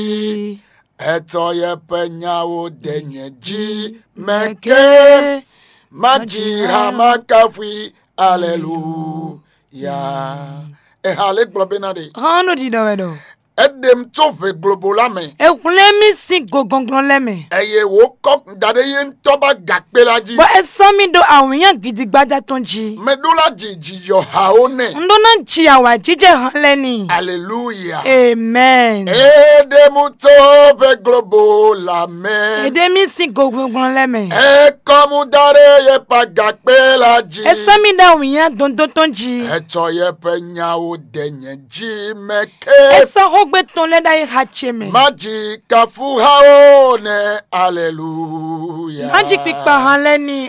Eto ye penyawo denye ji meke. Maji hamakafwi. Hallelujah. Hale globenade. Hano di dowedo. Edem tove globolame. Ekulemi si gogongloleme. Eye wokok dade yen toba gakpelaji. Bo esami do awiyan gidigbada tonji. Medula jiji yo haone. Ndona nchi awa jije hanleni. Hallelujah. Amen. Edemu tove globolame. Edemi si gogongloleme. Ekomu dare ye pa gakpelaji. Esami da awiyan dondo tonji. Eto ye penyawo denye ji meke. Esa hogbe ton leda yi hacheme. Maji kafu haone. Hallelujah. Maji pikpa hanleni.